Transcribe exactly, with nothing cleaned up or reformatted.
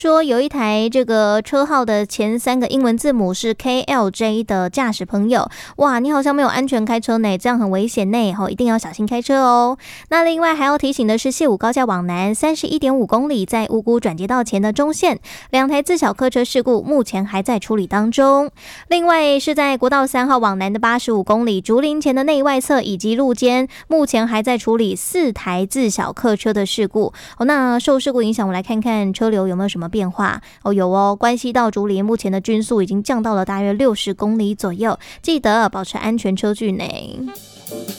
说有一台这个车号的前三个英文字母是 K L J 的驾驶朋友，哇，你好像没有安全开车呢，这样很危险呢，一定要小心开车哦。那另外还要提醒的是，谢武高架往南 三十一点五公里，在五股转接道前的中线，两台自小客车事故目前还在处理当中。另外是在国道三号往南的八十五公里，竹林前的内外侧以及路肩，目前还在处理四台自小客车的事故。哦，那受事故影响，我们来看看车流有没有什么变化哦，有哦，关西到竹林目前的均速已经降到了大约六十公里左右，记得保持安全车距内。